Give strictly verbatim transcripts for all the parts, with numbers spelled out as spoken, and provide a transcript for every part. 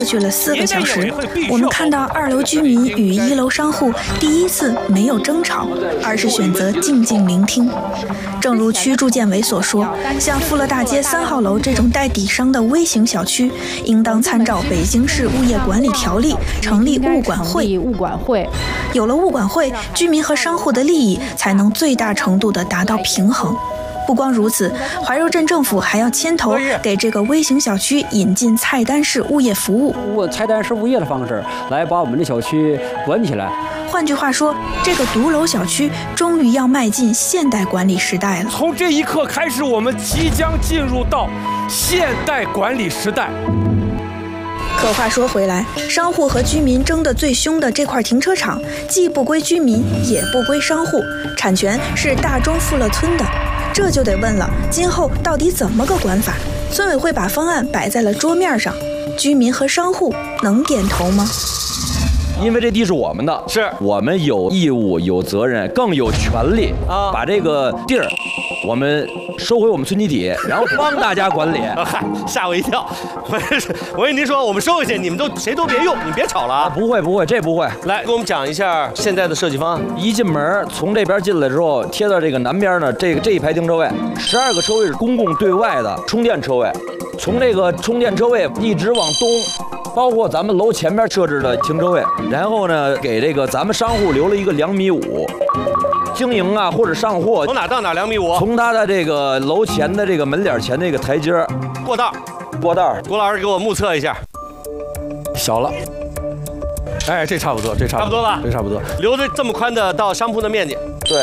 去了四个小时，我们看到二楼居民与一楼商户第一次没有争吵，而是选择静静聆听。正如区住建委所说，像富乐大街三号楼这种带底商的微型小区，应当参照北京市物业管理条例成立物管会。 物管会有了物管会，居民和商户的利益才能最大程度地达到平衡。不光如此，怀柔镇政府还要牵头给这个微型小区引进菜单式物业服务， 通过菜单式物业的方式来把我们的小区管起来。 换句话说，这个独楼小区终于要迈进现代管理时代了。 从这一刻开始，我们即将进入到现代管理时代。 可话说回来，商户和居民争得最凶的这块停车场，既不归居民，也不归商户，产权是大中富乐村的。这就得问了，今后到底怎么个管法？村委会把方案摆在了桌面上，居民和商户能点头吗？ 因为这地是我们的， 是我们有义务、有责任，更有权利啊，把这个地儿我们收回我们村集体，然后帮大家管理。 嗨，吓我一跳！我我跟您说，我们收回去，你们都谁都别用，你别吵了啊！ 不会不会，这不会。 来，给我们讲一下现在的设计方案。 一进门，从这边进来之后，贴到这个南边呢，这个这一排停车位，十二个车位是公共对外的充电车位，从这个充电车位一直往东。包括咱们楼前面设置的停车位，然后呢，给这个咱们商户留了一个两米五，经营啊或者上货， 从哪到哪两米五？ 从他的这个楼前的这个门脸前这个台阶过道， 过道。 郭老师给我目测一下， 小了，哎，这差不多，这差不多， 差不多吧？ 这差不多， 留着这么宽的到商铺的面积。 对。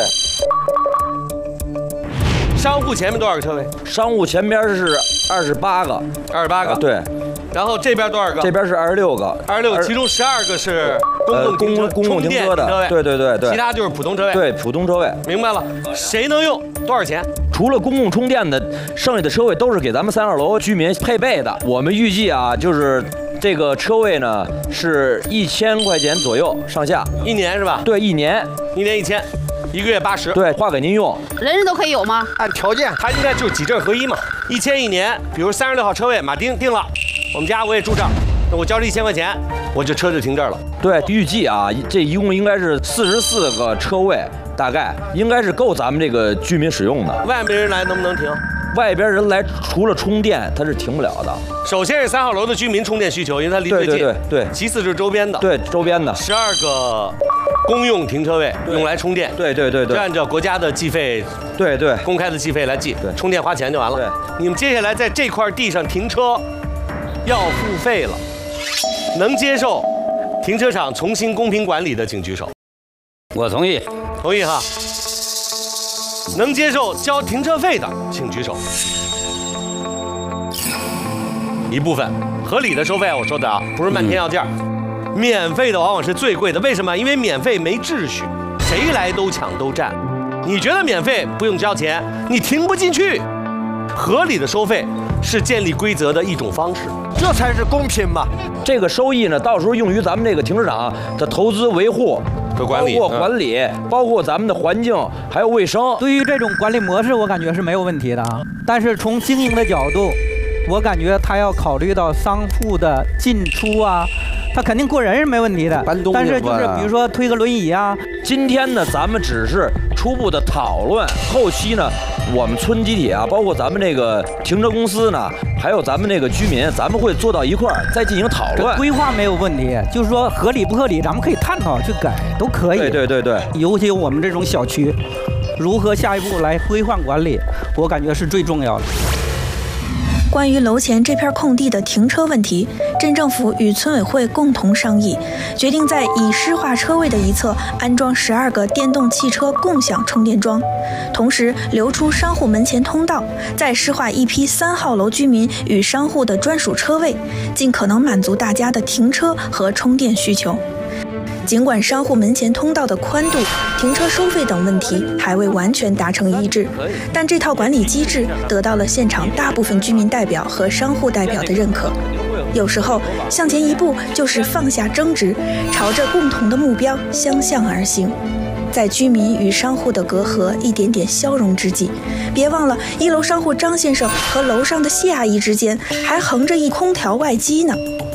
商户前面多少个车位？ 商户前边是二十八个， 二十八个、 啊。对。 然后这边多少个？ 这边是二十六个， 二十六个，其中十二个是公共停车、 呃、公公共停车的，对对对对， 其他就是普通车位， 对普通车位。 明白了，谁能用？多少钱？ 除了公共充电的，剩下的车位都是给咱们三号楼居民配备的。我们预计啊，就是这个车位呢是一千块钱左右上下， 一年是吧？ 对，一年， 一年一千。一个月八十， 对，划给您用， 人人都可以有吗？ 按条件，它应该就是几证合一嘛，一千一年。比如三十六号车位，马丁定了，我们家我也住这儿，那我交这一千块钱，我这车就停这儿了。 对，预计啊，这一共应该是四十四个车位，大概应该是够咱们这个居民使用的。 外面人来能不能停？ 外边人来除了充电，他是停不了的。 首先是三号楼的居民充电需求，因为它离最近。 对对对对。 其次是周边的。 对，周边的。 十二个公用停车位用来充电。 对对对对。 就按照国家的计费， 对对， 公开的计费来计。 对， 充电花钱就完了。 对。 你们接下来在这块地上停车要付费了，能接受停车场重新公平管理的请举手。 我同意。 同意哈。能接受交停车费的请举手。一部分合理的收费，我说的啊，不是漫天要价。嗯、免费的往往是最贵的，为什么？因为免费没秩序，谁来都抢都占。你觉得免费不用交钱，你停不进去。合理的收费是建立规则的一种方式， 这才是公平嘛。 这个收益呢，到时候用于咱们这个停车场的投资维护。 管理， 包括管理，嗯、包括咱们的环境，还有卫生。 对于这种管理模式，我感觉是没有问题的啊。但是从经营的角度，我感觉他要考虑到商户的进出啊，他肯定过人是没问题的。但是就是比如说推个轮椅啊。 今天呢，咱们只是初步的讨论，后期呢，我们村集体啊，包括咱们这个停车公司呢，还有咱们这个居民，咱们会坐到一块儿再进行讨论。 规划没有问题，就是说合理不合理，咱们可以探讨去改，都可以。 对对对对。 尤其我们这种小区，如何下一步来规划管理，我感觉是最重要的。 关于楼前这片空地的停车问题，镇政府与村委会共同商议，决定在已施划车位的一侧安装十二个电动汽车共享充电桩，同时留出商户门前通道，再施划一批三号楼居民与商户的专属车位，尽可能满足大家的停车和充电需求。尽管商户门前通道的宽度、停车收费等问题还未完全达成一致，但这套管理机制得到了现场大部分居民代表和商户代表的认可。有时候向前一步就是放下争执，朝着共同的目标相向而行。在居民与商户的隔阂一点点消融之际，别忘了一楼商户张先生和楼上的谢阿姨之间还横着一空调外机呢。